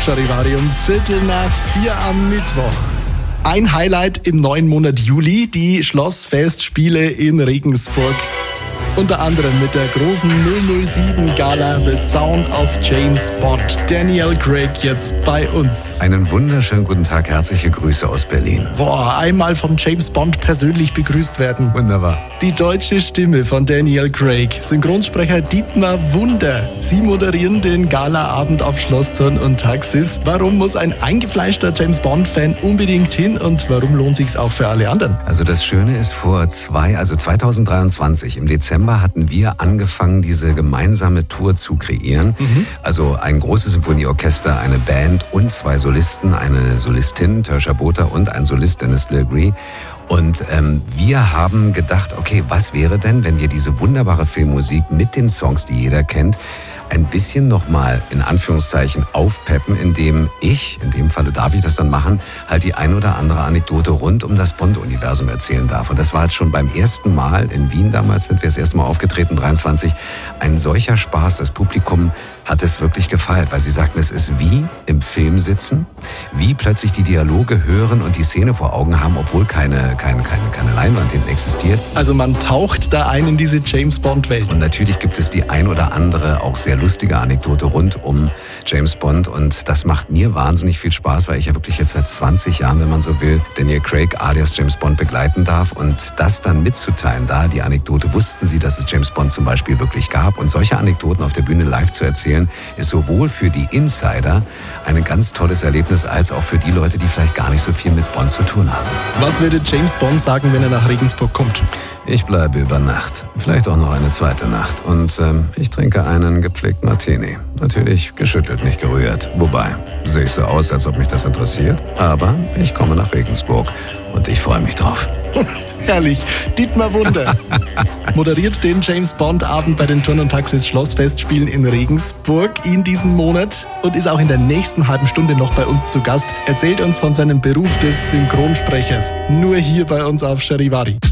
Charivari um 3:45 am Mittwoch. Ein Highlight im neuen Monat Juli, die Schlossfestspiele in Regensburg. Unter anderem mit der großen 007-Gala The Sound of James Bond. Daniel Craig jetzt bei uns. Einen wunderschönen guten Tag, herzliche Grüße aus Berlin. Einmal von James Bond persönlich begrüßt werden. Wunderbar. Die deutsche Stimme von Daniel Craig, Synchronsprecher Dietmar Wunder. Sie moderieren den Galaabend auf Schlossturn und Taxis. Warum muss ein eingefleischter James Bond-Fan unbedingt hin und warum lohnt sich's auch für alle anderen? Also das Schöne ist, 2023 im Dezember hatten wir angefangen, diese gemeinsame Tour zu kreieren. Also ein großes Symphonieorchester, eine Band und 2 Solisten, eine Solistin, Tertia Botha, und ein Solist, Dennis Legree. Und wir haben gedacht, okay, was wäre denn, wenn wir diese wunderbare Filmmusik mit den Songs, die jeder kennt, ein bisschen nochmal in Anführungszeichen aufpeppen, indem ich, in dem Falle darf ich das dann machen, halt die ein oder andere Anekdote rund um das Bond-Universum erzählen darf. Und das war jetzt schon beim ersten Mal in Wien, damals sind wir das erste Mal aufgetreten, 23, ein solcher Spaß. Das Publikum hat es wirklich gefeiert, weil sie sagten, es ist wie im Film sitzen, wie plötzlich die Dialoge hören und die Szene vor Augen haben, obwohl keine Leinwand hinten existiert. Also man taucht da ein in diese James-Bond-Welt. Und natürlich gibt es die ein oder andere auch sehr lustige Anekdote rund um James Bond und das macht mir wahnsinnig viel Spaß, weil ich ja wirklich jetzt seit 20 Jahren, wenn man so will, Daniel Craig alias James Bond begleiten darf und das dann mitzuteilen, da die Anekdote, wussten Sie, dass es James Bond zum Beispiel wirklich gab und solche Anekdoten auf der Bühne live zu erzählen, ist sowohl für die Insider ein ganz tolles Erlebnis, als auch für die Leute, die vielleicht gar nicht so viel mit Bond zu tun haben. Was würde James Bond sagen, wenn er nach Regensburg kommt? Ich bleibe über Nacht, vielleicht auch noch eine zweite Nacht und ich trinke einen gepflegten Martini. Natürlich geschüttelt, nicht gerührt. Wobei, sehe ich so aus, als ob mich das interessiert, aber ich komme nach Regensburg und ich freue mich drauf. Herrlich. Dietmar Wunder moderiert den James Bond Abend bei den Turn und Taxis Schlossfestspielen in Regensburg in diesem Monat und ist auch in der nächsten halben Stunde noch bei uns zu Gast. Erzählt uns von seinem Beruf des Synchronsprechers. Nur hier bei uns auf Charivari.